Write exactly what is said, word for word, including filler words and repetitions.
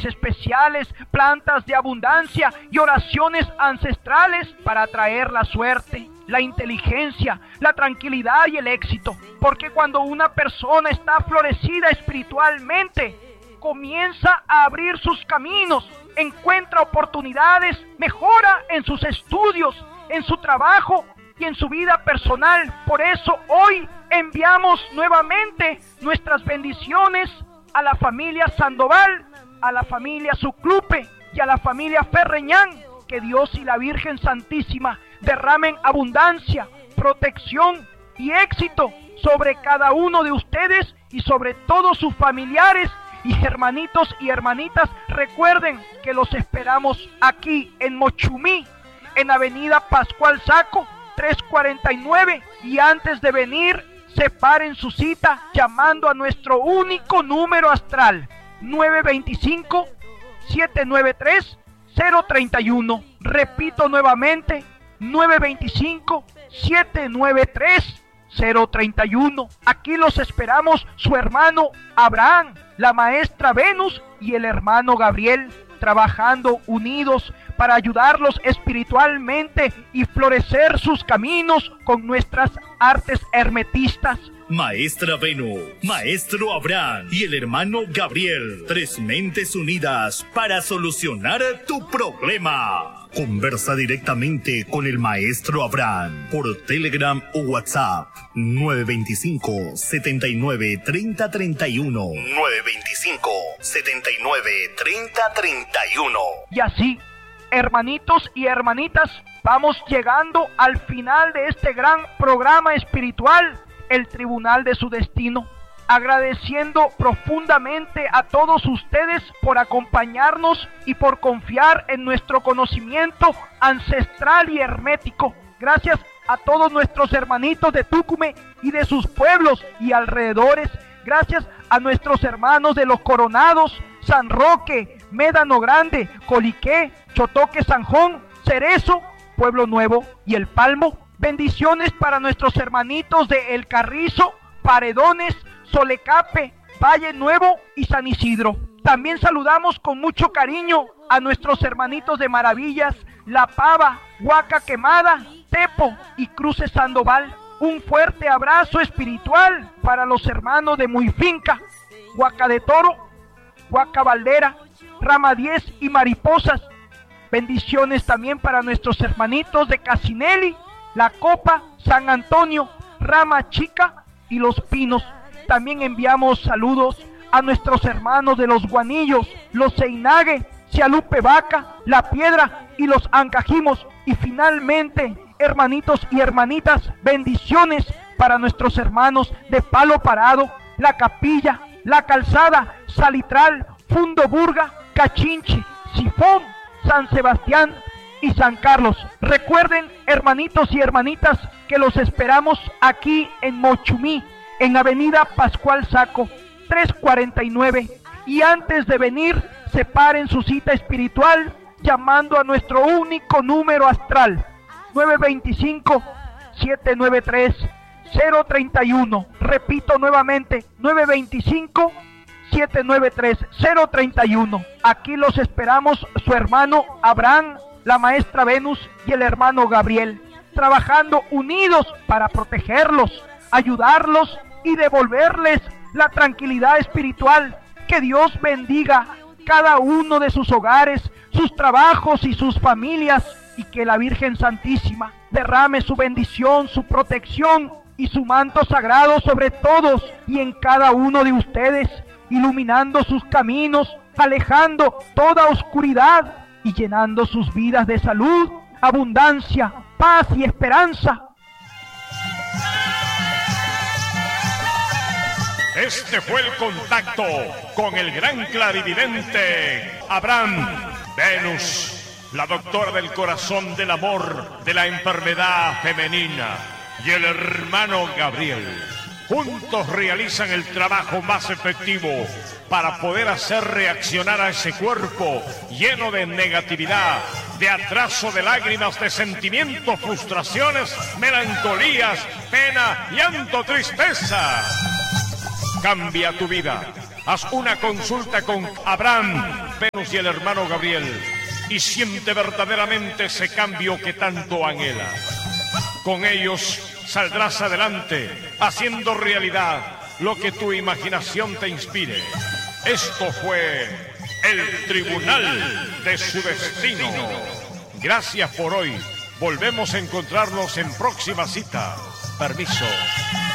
aceites especiales, plantas de abundancia y oraciones ancestrales para atraer la suerte, la inteligencia, la tranquilidad y el éxito. Porque cuando una persona está florecida espiritualmente, comienza a abrir sus caminos, encuentra oportunidades, mejora en sus estudios, en su trabajo y en su vida personal. Por eso hoy enviamos nuevamente nuestras bendiciones a la familia Sandoval, a la familia Suclupe y a la familia Ferreñán. Que Dios y la Virgen Santísima derramen abundancia, protección y éxito sobre cada uno de ustedes y sobre todos sus familiares y hermanitos y hermanitas. Recuerden que los esperamos aquí en Mochumí, en Avenida Pascual Saco trescientos cuarenta y nueve, y antes de venir separen su cita llamando a nuestro único número astral nueve dos cinco, siete nueve tres, cero tres uno. Repito nuevamente, nueve dos cinco, siete nueve tres, cero tres uno. Aquí los esperamos su hermano Abraham, la maestra Venus y el hermano Gabriel, trabajando unidos para ayudarlos espiritualmente y florecer sus caminos con nuestras artes hermetistas. Maestra Venus, Maestro Abraham y el hermano Gabriel, tres mentes unidas para solucionar tu problema. Conversa directamente con el Maestro Abraham por Telegram o WhatsApp nueve dos cinco, siete nueve tres cero tres uno nueve dos cinco, siete nueve tres cero tres uno. Y así, hermanitos y hermanitas, vamos llegando al final de este gran programa espiritual, el Tribunal de su Destino, agradeciendo profundamente a todos ustedes por acompañarnos y por confiar en nuestro conocimiento ancestral y hermético. Gracias a todos nuestros hermanitos de Tucumán y de sus pueblos y alrededores. Gracias a nuestros hermanos de los Coronados, San Roque, Médano Grande, Coliqué, Chotoque, Sanjón, Cerezo, Pueblo Nuevo y El Palmo. Bendiciones para nuestros hermanitos de El Carrizo, Paredones, Solecape, Valle Nuevo y San Isidro. También saludamos con mucho cariño a nuestros hermanitos de Maravillas, La Pava, Huaca Quemada, Tepo y Cruces Sandoval. Un fuerte abrazo espiritual para los hermanos de Muyfinca, Huaca de Toro, Huaca Valdera, Rama diez y Mariposas. Bendiciones también para nuestros hermanitos de Casinelli, La Copa, San Antonio, Rama Chica y Los Pinos. También enviamos saludos a nuestros hermanos de los Guanillos, los Ceinague, Cialupe Vaca, La Piedra y los Ancajimos. Y finalmente, hermanitos y hermanitas, bendiciones para nuestros hermanos de Palo Parado, La Capilla, La Calzada, Salitral, Fundoburga, Cachinche, Sifón, San Sebastián y San Carlos. Recuerden, hermanitos y hermanitas, que los esperamos aquí en Mochumí, en Avenida Pascual Saco trescientos cuarenta y nueve. Y antes de venir, separen su cita espiritual llamando a nuestro único número astral nueve dos cinco, siete nueve tres, cero tres uno. Repito nuevamente, nueve dos cinco, siete nueve tres, cero tres uno. Aquí los esperamos su hermano Abraham, la maestra Venus y el hermano Gabriel, trabajando unidos para protegerlos, ayudarlos y devolverles la tranquilidad espiritual. Que Dios bendiga cada uno de sus hogares, sus trabajos y sus familias, y que la Virgen Santísima derrame su bendición, su protección y su manto sagrado sobre todos y en cada uno de ustedes, iluminando sus caminos, alejando toda oscuridad y llenando sus vidas de salud, abundancia, paz y esperanza. Este fue el contacto con el gran clarividente Abraham Venus, la doctora del corazón, del amor, de la enfermedad femenina, y el hermano Gabriel. Juntos realizan el trabajo más efectivo para poder hacer reaccionar a ese cuerpo lleno de negatividad, de atraso, de lágrimas, de sentimientos, frustraciones, melancolías, pena, llanto, tristeza. Cambia tu vida, haz una consulta con Abraham, Venus y el hermano Gabriel y siente verdaderamente ese cambio que tanto anhelas. Con ellos saldrás adelante, haciendo realidad lo que tu imaginación te inspire. Esto fue el Tribunal de su Destino. Gracias por hoy. Volvemos a encontrarnos en próxima cita. Permiso.